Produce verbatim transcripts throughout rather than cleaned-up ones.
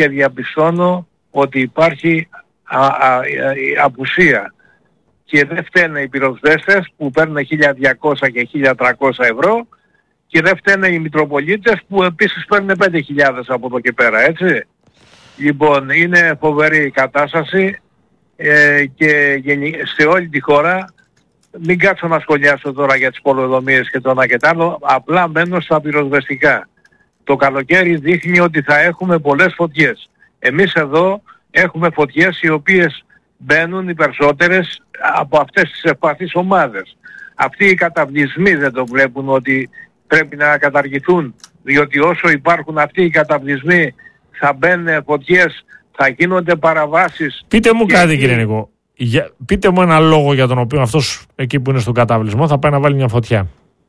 και διαπιστώνω ότι υπάρχει α, α, α, απουσία. Και δεν φταίνε οι πυροσβέστες που παίρνουν χίλια διακόσια και χίλια τριακόσια ευρώ και δεν φταίνε οι Μητροπολίτες που επίσης παίρνουν πέντε χιλιάδες από εδώ και πέρα, έτσι. Λοιπόν, είναι φοβερή η κατάσταση ε, και γενι... σε όλη τη χώρα. Μην κάτσω να σχολιάσω τώρα για τις πολεοδομίες και το ένα και το άλλο, απλά μένω στα πυροσβεστικά. Το καλοκαίρι δείχνει ότι θα έχουμε πολλές φωτιές. Εμείς εδώ έχουμε φωτιές οι οποίες μπαίνουν οι περισσότερες από αυτές τις ευπαθείς ομάδες. Αυτοί οι καταβλισμοί δεν το βλέπουν ότι πρέπει να καταργηθούν, διότι όσο υπάρχουν αυτοί οι καταβλισμοί θα μπαίνουν φωτιές, θα γίνονται παραβάσεις. Πείτε μου κάτι κύριε Νικό, για, πείτε μου ένα λόγο για τον οποίο αυτός εκεί που είναι στον καταβλισμό θα πάει να βάλει μια φωτιά.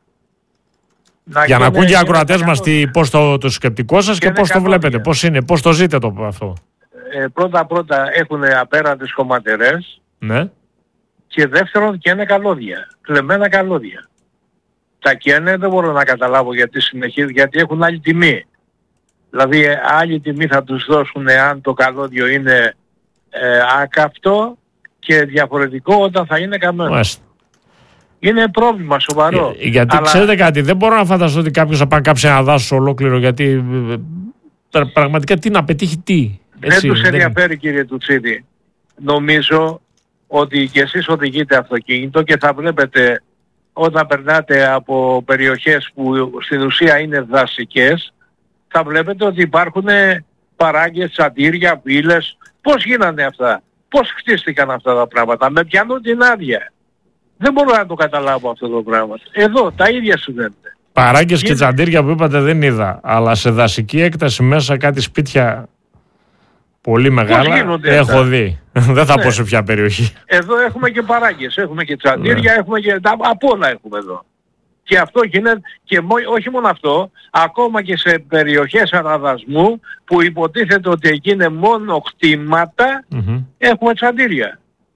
Να για να ακούν και οι ακροατές μας πώς το, το σκεπτικό σας και, και πώς το βλέπετε, πώς είναι, πώς το ζείτε το, αυτό. Ε, πρώτα πρώτα έχουν απέραντες χωματερές. Ναι. Και δεύτερον και είναι καλώδια, κλεμμένα καλώδια. Τα καίνε δεν μπορώ να καταλάβω γιατί συνεχίζουν, γιατί έχουν άλλη τιμή. Δηλαδή άλλη τιμή θα τους δώσουν αν το καλώδιο είναι ε, άκαυτο και διαφορετικό όταν θα είναι καμένο. Μάλιστα. Είναι πρόβλημα σοβαρό. Ε, γιατί αλλά... ξέρετε κάτι, δεν μπορώ να φανταστώ ότι κάποιος θα πάει να κάψει ένα δάσος ολόκληρο, γιατί ε, πραγματικά τι να πετύχει τι. Δεν τους δεν... ενδιαφέρει κύριε Τουτσίδη. Νομίζω ότι και εσείς οδηγείτε αυτοκίνητο και θα βλέπετε όταν περνάτε από περιοχές που στην ουσία είναι δασικές, θα βλέπετε ότι υπάρχουν παράγκες, τσαντήρια, πύλες. Πώς γίνανε αυτά, πώς χτίστηκαν αυτά τα πράγματα, με πιανούν την άδεια. Δεν μπορώ να το καταλάβω αυτό το πράγμα. Εδώ τα ίδια συμβαίνουν. Παράγκες και, και τσαντήρια που είπατε δεν είδα, αλλά σε δασική έκταση μέσα κάτι σπίτια πολύ μεγάλα έχω αυτά δει. Δεν θα ναι. πω σε ποια περιοχή. Εδώ έχουμε και παράγκες, έχουμε και τσαντήρια, ναι. έχουμε και από όλα έχουμε εδώ. Και αυτό γίνεται, και όχι μόνο αυτό, ακόμα και σε περιοχές αναδασμού που υποτίθεται ότι εκεί είναι μόνο κτήματα, mm-hmm. έχουμε τσαντήρια.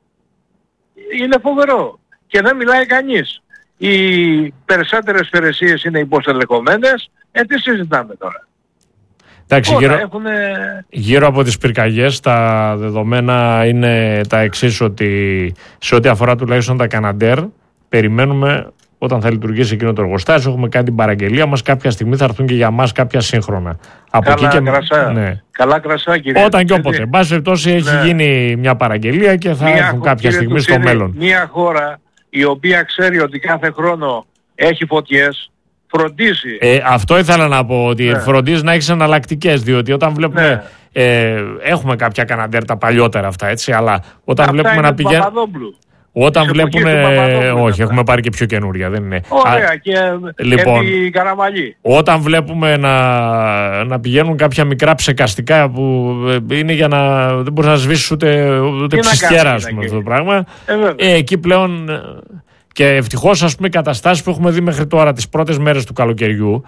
Είναι φοβερό. Και δεν μιλάει κανείς. Οι περισσότερες υπηρεσίες είναι υποστελεχωμένες, ε τι συζητάμε τώρα. Εντάξει, γύρω, έχουνε... γύρω από τις πυρκαγιές τα δεδομένα είναι τα εξής, ότι σε ό,τι αφορά τουλάχιστον τα Καναντέρ περιμένουμε όταν θα λειτουργήσει εκείνο το εργοστάσιο, έχουμε κάνει την παραγγελία μας, κάποια στιγμή θα έρθουν και για μας κάποια σύγχρονα. Από καλά εκεί και... κρασά, ναι. καλά κρασά κύριε. Όταν και όποτε. Εν πάση περιπτώσει έχει ναι. γίνει μια παραγγελία και θα μια έρθουν κάποια στιγμή στο μέλλον. Μια χώρα η οποία ξέρει ότι κάθε χρόνο έχει φωτιές, φροντίζει. Ε, αυτό ήθελα να πω, ότι ναι. φροντίζει να έχεις εναλλακτικές, διότι όταν βλέπουμε, ναι. ε, έχουμε κάποια Καναντέρ τα παλιότερα αυτά, έτσι, αλλά όταν αυτά βλέπουμε να πηγαίνουν... Όταν βλέπουμε, όχι, έχουμε πάρει και πιο καινούρια, δεν είναι. Ωραία, Α, και λοιπόν, επί Καραμαλή. Όταν βλέπουμε να, να πηγαίνουν κάποια μικρά ψεκαστικά που είναι για να, δεν μπορείς να σβήσεις ούτε, ούτε ψιστιέρα, ας πούμε, αυτό το πράγμα. Ε, ε, εκεί πλέον, και ευτυχώς, ας πούμε, οι καταστάσεις που έχουμε δει μέχρι τώρα τις πρώτες μέρες του καλοκαιριού,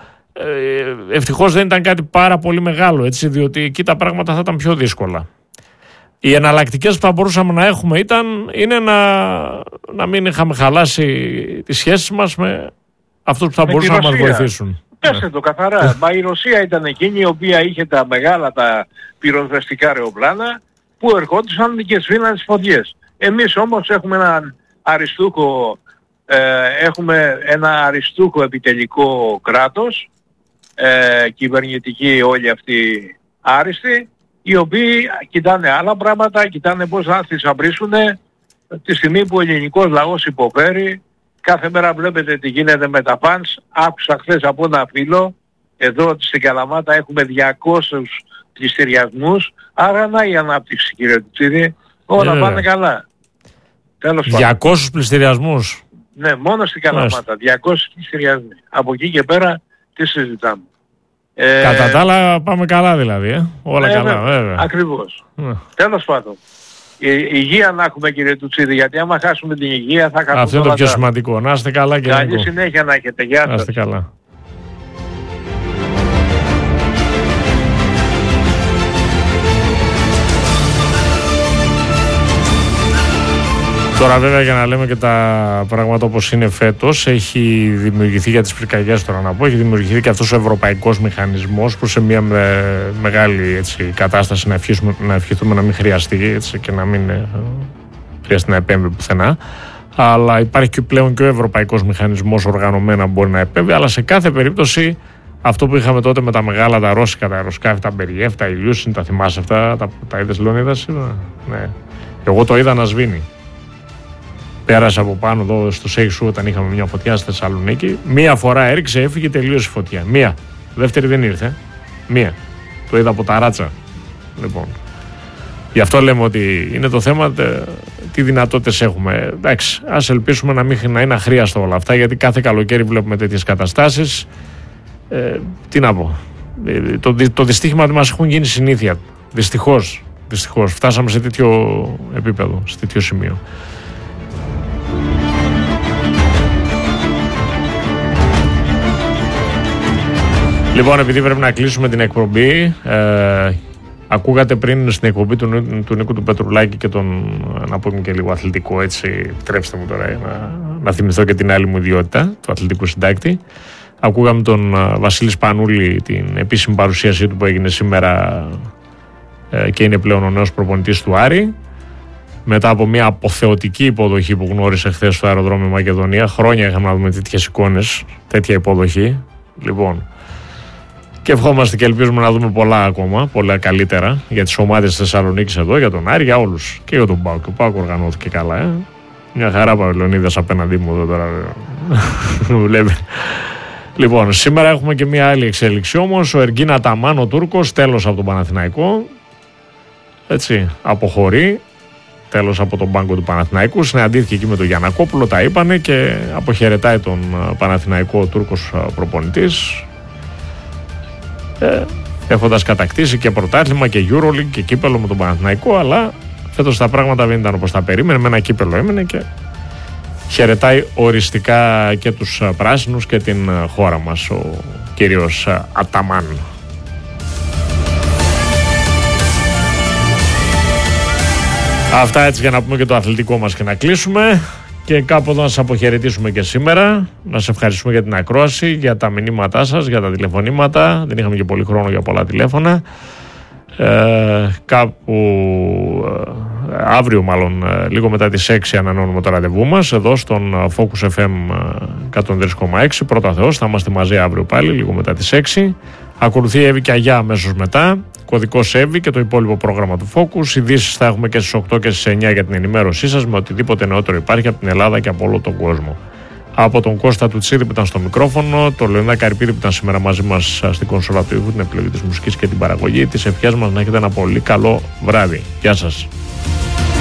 ε, ευτυχώς δεν ήταν κάτι πάρα πολύ μεγάλο, έτσι, διότι εκεί τα πράγματα θα ήταν πιο δύσκολα. Οι εναλλακτικές που θα μπορούσαμε να έχουμε ήταν, είναι να, να μην είχαμε χαλάσει τις σχέσεις μας με αυτούς που θα με μπορούσαν να μας βοηθήσουν. Πέστε ναι. το καθαρά. Μα η Ρωσία ήταν εκείνη η οποία είχε τα μεγάλα τα πυροσβεστικά αεροπλάνα που ερχόντουσαν και σβήναν τις φωτιές. Εμείς όμως έχουμε έναν αριστούχο, ε, έχουμε ένα αριστούχο επιτελικό κράτος, ε, κυβερνητικοί όλοι αυτοί άριστοι, οι οποίοι κοιτάνε άλλα πράγματα, κοιτάνε πώς θα θησαυρίσουν τη στιγμή που ο ελληνικός λαός υποφέρει. Κάθε μέρα βλέπετε τι γίνεται με τα φανς. Άκουσα χθες από ένα φίλο, εδώ στην Καλαμάτα έχουμε διακόσιους πληστηριασμούς, άρα να η ανάπτυξη κύριε Τουτσίδη, όλα ε, πάνε καλά. Τέλος πάντων. διακόσιους πληστηριασμούς. Ναι, μόνο στην Καλαμάτα, διακόσιους πληστηριασμοί. Από εκεί και πέρα τι συζητάμε. Ε, Κατά τα άλλα πάμε καλά δηλαδή, ε? όλα ε, καλά βέβαια. βέβαια. Ακριβώς. Ε. Τέλος πάντων. Η, η υγεία να έχουμε κύριε Τουτσίδη, γιατί άμα χάσουμε την υγεία θα χάσουμε. Αυτό είναι το πιο σημαντικό. Να είστε καλά και καλή συνέχεια να έχετε. Γεια σας. Να είστε καλά. Τώρα βέβαια, για να λέμε και τα πράγματα όπως είναι φέτος, έχει δημιουργηθεί για τις πυρκαγιές, τώρα να πω, έχει δημιουργηθεί και αυτός ο ευρωπαϊκός μηχανισμός που σε μια με, μεγάλη έτσι, κατάσταση να ευχηθούμε, να ευχηθούμε να μην χρειαστεί έτσι, και να μην ε, χρειαστεί να επέμβει πουθενά. Αλλά υπάρχει και πλέον και ο ευρωπαϊκός μηχανισμός οργανωμένα που μπορεί να επέμβει, αλλά σε κάθε περίπτωση αυτό που είχαμε τότε με τα μεγάλα, τα ρώσικα, τα αεροσκάφη, τα Μπεριέφ, τα Ηλιούσιν, τα θυμάσαι αυτά, τα, τα είδες Λεωνίδας? Ναι. Εγώ το είδα να σβήνει. Πέρασε από πάνω εδώ στο Σέιξου όταν είχαμε μια φωτιά στη Θεσσαλονίκη. Μία φορά έριξε, έφυγε, τελείωσε η φωτιά. Μία. Δεύτερη δεν ήρθε. Μία. Το είδα από τα ράτσα. Λοιπόν. Γι' αυτό λέμε ότι είναι το θέμα τι δυνατότητες έχουμε. Εντάξει, ας ελπίσουμε να, μην, να είναι αχρίαστο όλα αυτά, γιατί κάθε καλοκαίρι βλέπουμε τέτοιες καταστάσεις. Ε, τι να πω. Ε, το, το δυστύχημα ότι μας έχουν γίνει συνήθεια. Δυστυχώς. Δυστυχώς. Φτάσαμε σε τέτοιο επίπεδο, σε τέτοιο σημείο. Λοιπόν, επειδή πρέπει να κλείσουμε την εκπομπή, ε, ακούγατε πριν στην εκπομπή του, του Νίκου του Πετρουλάκη και τον, να πούμε και λίγο αθλητικό, έτσι, επιτρέψτε μου τώρα να, να θυμηθώ και την άλλη μου ιδιότητα, του αθλητικού συντάκτη. Ακούγαμε τον Βασίλη Σπανούλη, την επίσημη παρουσίασή του που έγινε σήμερα ε, και είναι πλέον ο νέος προπονητής του Άρη. Μετά από μια αποθεωτική υποδοχή που γνώρισε χθες στο αεροδρόμιο Μακεδονία, χρόνια είχαμε να δούμε τέτοιες εικόνες, τέτοια υποδοχή. Λοιπόν, και ευχόμαστε και ελπίζουμε να δούμε πολλά ακόμα, πολλά καλύτερα για τις ομάδες της Θεσσαλονίκης εδώ, για τον Άρη, για όλους και για τον ΠΑΟΚ. Ο ΠΑΟΚ οργανώθηκε καλά, ε. Μια χαρά πάει ο Λεωνίδας απέναντί μου εδώ τώρα. Βλέπει. Λοιπόν, σήμερα έχουμε και μια άλλη εξέλιξη όμως. Ο Εργίν Αταμάν, ο Τούρκος, τέλος από τον Παναθηναϊκό. Έτσι, αποχωρεί. Τέλος από τον πάγκο του Παναθηναϊκού. Συναντήθηκε εκεί με τον Γιαννακόπουλο, τα είπανε, και αποχαιρετάει τον Παναθηναϊκό ο Τούρκος προπονητής. Ε, έχοντας κατακτήσει και πρωτάθλημα και EuroLeague και κύπελο με τον Παναθηναϊκό, αλλά φέτος τα πράγματα δεν ήταν όπως τα περίμενε. Με ένα κύπελο έμεινε και χαιρετάει οριστικά και τους πράσινους και την χώρα μας ο κύριος Αταμάν. Αυτά έτσι για να πούμε και το αθλητικό μας και να κλείσουμε. Και κάπου εδώ να σας αποχαιρετήσουμε και σήμερα. Να σας ευχαριστούμε για την ακρόαση, για τα μηνύματά σας, για τα τηλεφωνήματα. Δεν είχαμε και πολύ χρόνο για πολλά τηλέφωνα. Ε, κάπου ε, αύριο μάλλον, ε, λίγο μετά τις έξι ανανεώνουμε το ραντεβού μας εδώ στον Focus εφ εμ εκατόν τρία κόμμα έξι. Πρώτα Θεός, θα είμαστε μαζί αύριο πάλι λίγο μετά τις έξι. Ακολουθεί η Εύη και Αγιά αμέσως μετά. Κωδικός Εύη και το υπόλοιπο πρόγραμμα του Focus. Ειδήσεις θα έχουμε και στις οκτώ και στις εννιά για την ενημέρωσή σας με οτιδήποτε νεότερο υπάρχει από την Ελλάδα και από όλο τον κόσμο. Από τον Κώστα Τουτσίδη που ήταν στο μικρόφωνο, τον Λεωνίδα Καρυπίδη που ήταν σήμερα μαζί μας στην κονσόλα του ήχου, την επιλογή της μουσικής και την παραγωγή. Τις ευχές μας να έχετε ένα πολύ καλό βράδυ. Γεια σας.